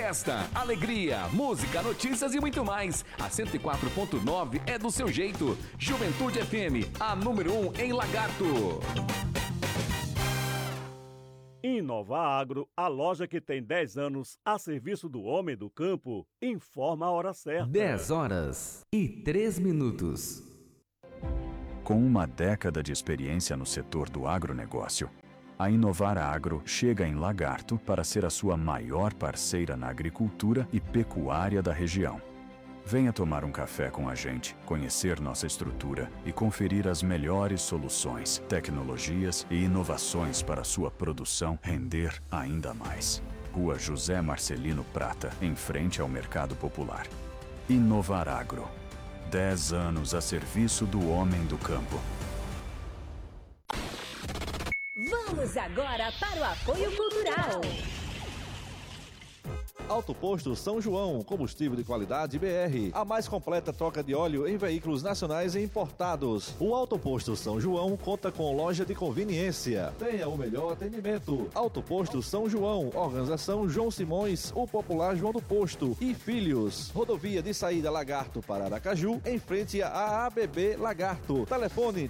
festa, alegria, música, notícias e muito mais. A 104.9 é do seu jeito. Juventude FM, a número 1 em Lagarto. Inova Agro, a loja que tem 10 anos a serviço do homem do campo, informa a hora certa. 10h03. Com uma década de experiência no setor do agronegócio, a Inovar Agro chega em Lagarto para ser a sua maior parceira na agricultura e pecuária da região. Venha tomar um café com a gente, conhecer nossa estrutura e conferir as melhores soluções, tecnologias e inovações para sua produção render ainda mais. Rua José Marcelino Prata, em frente ao Mercado Popular. Inovar Agro. 10 anos a serviço do homem do campo. Vamos agora para o apoio cultural. Auto Posto São João, combustível de qualidade BR. A mais completa troca de óleo em veículos nacionais e importados. O Auto Posto São João conta com loja de conveniência. Tenha o melhor atendimento. Auto Posto São João, organização João Simões, o popular João do Posto e Filhos. Rodovia de saída Lagarto para Aracaju, em frente à ABB Lagarto. Telefone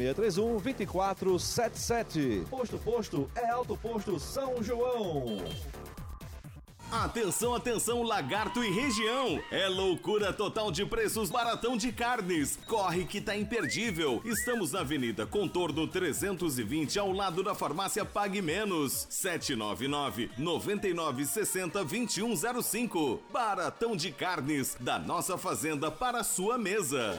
3631-2477. Posto é Auto Posto São João. Atenção, atenção, Lagarto e região! É loucura total de preços Baratão de Carnes. Corre que tá imperdível. Estamos na Avenida Contorno 320, ao lado da farmácia Pague Menos. 799-9960-2105. Baratão de Carnes, da nossa fazenda para a sua mesa.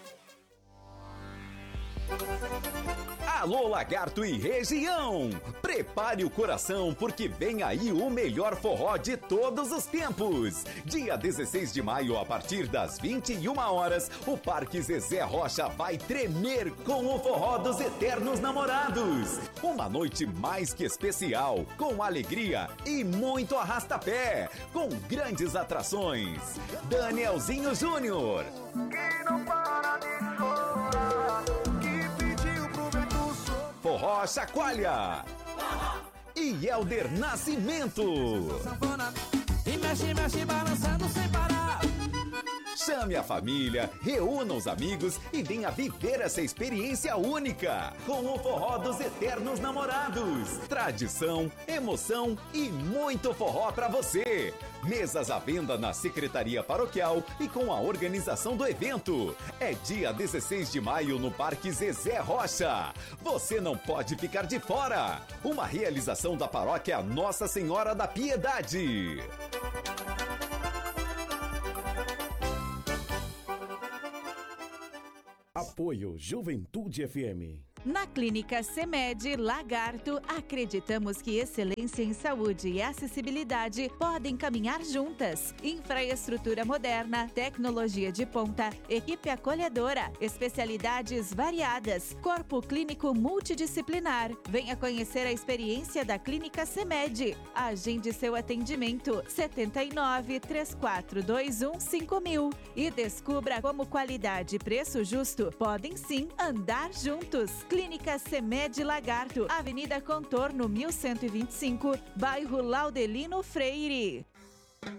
Alô, Lagarto e região! Prepare o coração porque vem aí o melhor forró de todos os tempos. Dia 16 de maio, a partir das 21 horas, o Parque Zezé Rocha vai tremer com o forró dos eternos namorados. Uma noite mais que especial, com alegria e muito arrasta-pé, com grandes atrações. Danielzinho Júnior. Que não para de chorar, que pediu pro vento soprar. Forró Chacoalha. E Helder Nascimento. E mexe, mexe, balançando sem parar. Chame a família, reúna os amigos e venha viver essa experiência única com o forró dos eternos namorados. Tradição, emoção e muito forró pra você. Mesas à venda na Secretaria Paroquial e com a organização do evento. É dia 16 de maio no Parque Zezé Rocha. Você não pode ficar de fora. Uma realização da Paróquia Nossa Senhora da Piedade. Apoio Juventude FM. Na Clínica CEMED Lagarto, acreditamos que excelência em saúde e acessibilidade podem caminhar juntas. Infraestrutura moderna, tecnologia de ponta, equipe acolhedora, especialidades variadas, corpo clínico multidisciplinar. Venha conhecer a experiência da Clínica CEMED. Agende seu atendimento 79-3421-5000 e descubra como qualidade e preço justo podem sim andar juntos. Clínica CEMED Lagarto, Avenida Contorno 1125, bairro Laudelino Freire.